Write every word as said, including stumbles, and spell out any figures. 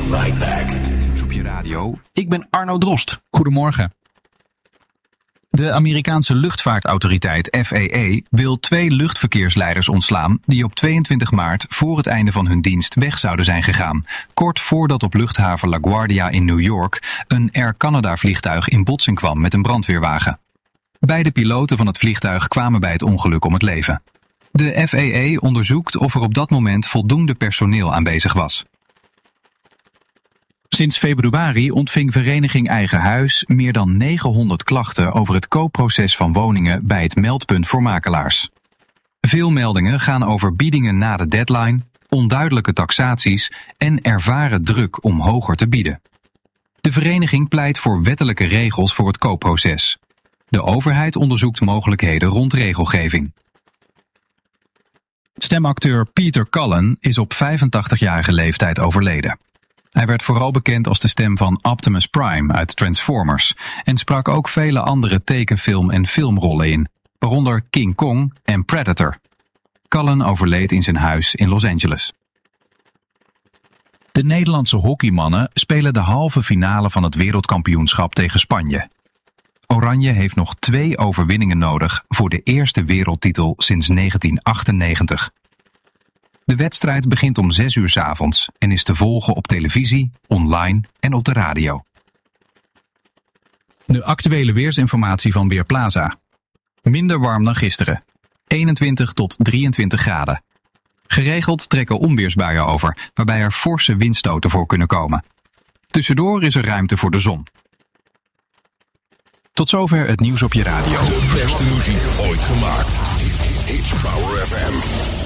right back. Nieuws op je radio. Ik ben Arno Drost. Goedemorgen. De Amerikaanse luchtvaartautoriteit F A A wil twee luchtverkeersleiders ontslaan die op tweeëntwintig maart voor het einde van hun dienst weg zouden zijn gegaan. Kort voordat op luchthaven LaGuardia in New York een Air Canada vliegtuig in botsing kwam met een brandweerwagen. Beide piloten van het vliegtuig kwamen bij het ongeluk om het leven. De F A A onderzoekt of er op dat moment voldoende personeel aanwezig was. Sinds februari ontving Vereniging Eigen Huis meer dan negenhonderd klachten over het koopproces van woningen bij het meldpunt voor makelaars. Veel meldingen gaan over biedingen na de deadline, onduidelijke taxaties en ervaren druk om hoger te bieden. De vereniging pleit voor wettelijke regels voor het koopproces. De overheid onderzoekt mogelijkheden rond regelgeving. Stemacteur Peter Cullen is op vijfentachtigjarige leeftijd overleden. Hij werd vooral bekend als de stem van Optimus Prime uit Transformers en sprak ook vele andere tekenfilm- en filmrollen in, waaronder King Kong en Predator. Cullen overleed in zijn huis in Los Angeles. De Nederlandse hockeymannen spelen de halve finale van het wereldkampioenschap tegen Spanje. Oranje heeft nog twee overwinningen nodig voor de eerste wereldtitel sinds negentien achtennegentig. De wedstrijd begint om zes uur 's avonds en is te volgen op televisie, online en op de radio. De actuele weersinformatie van Weerplaza. Minder warm dan gisteren. eenentwintig tot drieëntwintig graden. Geregeld trekken onweersbuien over, waarbij er forse windstoten voor kunnen komen. Tussendoor is er ruimte voor de zon. Tot zover het nieuws op je radio. De beste muziek ooit gemaakt. It's Power F M.